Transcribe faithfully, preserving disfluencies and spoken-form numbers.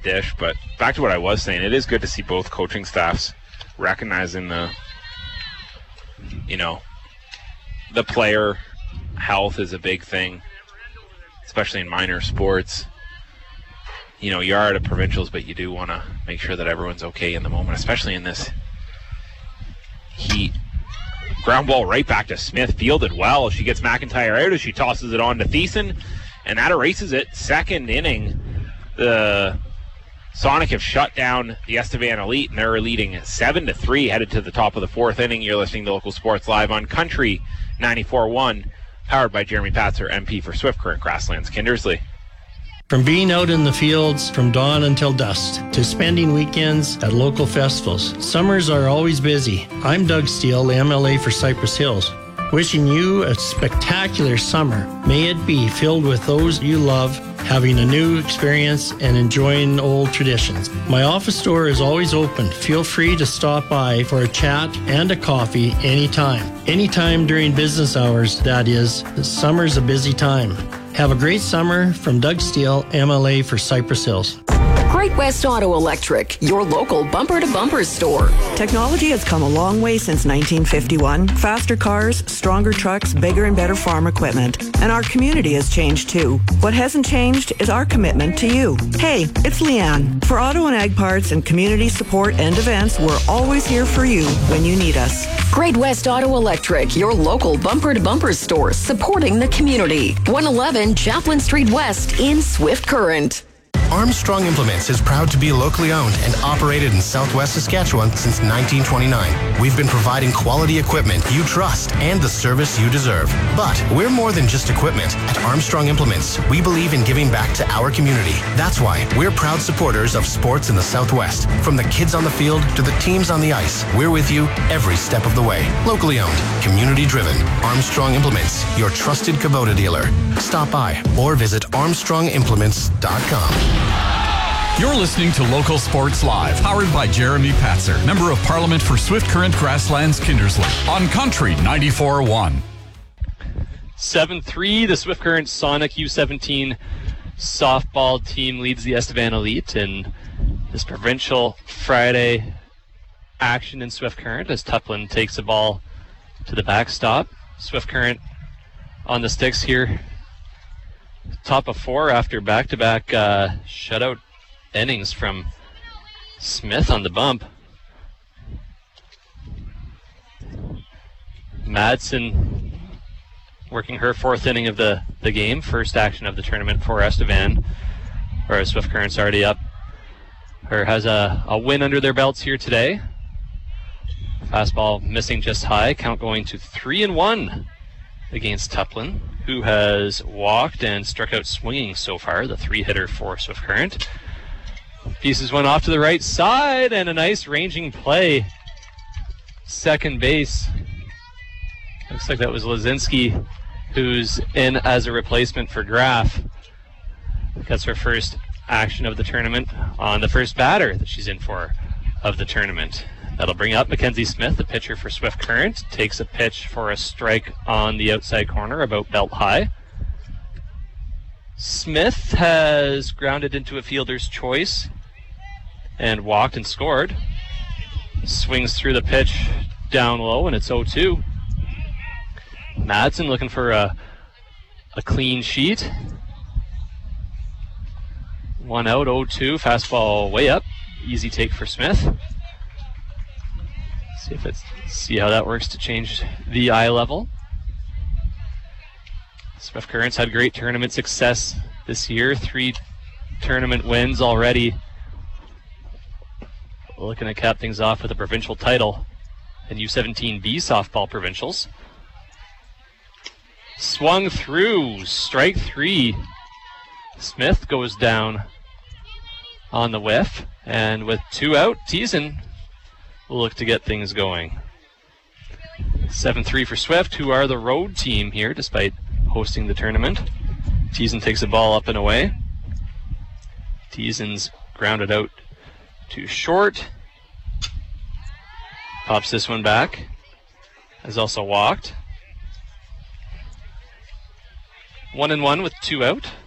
dish. But back to what I was saying, it is good to see both coaching staffs recognizing the, you know, the player health is a big thing, especially in minor sports. You know, you are at a provincials, but you do want to make sure that everyone's okay in the moment, especially in this heat. Ground ball right back to Smith, fielded well. She gets McIntyre out as she tosses it on to Thiessen, and that erases it. Second inning, the Sonic have shut down the Estevan Elite, and they're leading seven to three, headed to the top of the fourth inning. You're listening to Local Sports Live on Country ninety-four point one, powered by Jeremy Patzer, M P for Swift Current Grasslands Kindersley. From being out in the fields from dawn until dusk to spending weekends at local festivals, summers are always busy. I'm Doug Steele, M L A for Cypress Hills. Wishing you a spectacular summer. May it be filled with those you love, having a new experience and enjoying old traditions. My office door is always open. Feel free to stop by for a chat and a coffee anytime. Anytime during business hours, that is. Summer's a busy time. Have a great summer from Doug Steele, M L A for Cypress Hills. Great West Auto Electric, your local bumper-to-bumper store. Technology has come a long way since nineteen fifty-one. Faster cars, stronger trucks, bigger and better farm equipment. And our community has changed too. What hasn't changed is our commitment to you. Hey, it's Leanne. For auto and ag parts and community support and events, we're always here for you when you need us. Great West Auto Electric, your local bumper-to-bumper store supporting the community. one eleven Chaplin Street West in Swift Current. Armstrong Implements is proud to be locally owned and operated in Southwest Saskatchewan since nineteen twenty-nine. We've been providing quality equipment you trust and the service you deserve. But we're more than just equipment. At Armstrong Implements, we believe in giving back to our community. That's why we're proud supporters of sports in the Southwest. From the kids on the field to the teams on the ice, we're with you every step of the way. Locally owned, community driven. Armstrong Implements, your trusted Kubota dealer. Stop by or visit armstrong implements dot com. You're listening to Local Sports Live, powered by Jeremy Patzer, Member of Parliament for Swift Current Grasslands Kindersley, on Country ninety-four point one. seven three, the Swift Current Sonic U seventeen softball team leads the Estevan Elite in this provincial Friday action in Swift Current as Tuplin takes the ball to the backstop. Swift Current on the sticks here. Top of four after back-to-back uh, shutout innings from Smith on the bump. Madsen working her fourth inning of the, the game, first action of the tournament for Estevan, or Swift Current's already up. Or has a, a win under their belts here today. Fastball missing just high, count going to three and one against Tuplin, who has walked and struck out swinging so far, the three-hitter for Swift Current. Pieces went off to the right side, and a nice ranging play. Second base. Looks like that was Lazinski, who's in as a replacement for Graff. That's her first action of the tournament on the first batter that she's in for of the tournament. That'll bring up Mackenzie Smith, the pitcher for Swift Current. Takes a pitch for a strike on the outside corner, about belt high. Smith has grounded into a fielder's choice and walked and scored. Swings through the pitch down low, and it's oh two. Madsen looking for a, a clean sheet. One out, oh two. Fastball way up. Easy take for Smith. See if it's see how that works to change the eye level. Swift Current's had great tournament success this year. Three tournament wins already. Looking to cap things off with a provincial title in U seventeen B softball provincials. Swung through, strike three. Smith goes down on the whiff, and with two out, Thiessen will look to get things going. seven three for Swift, who are the road team here despite hosting the tournament. Thiessen takes the ball up and away. Thiessen's grounded out to short. Pops this one back. Has also walked. One and one with two out.